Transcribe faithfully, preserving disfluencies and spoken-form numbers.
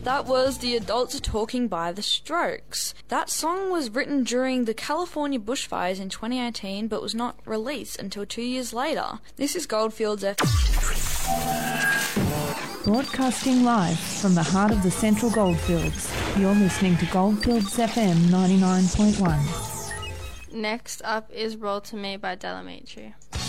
That was The Adults Are Talking by The Strokes. That song was written during the California bushfires in twenty eighteen but was not released until two years later. This is Goldfields F M. Broadcasting live from the heart of the Central Goldfields. You're listening to Goldfields F M ninety-nine point one. Next up is Roll to Me by Delamitri.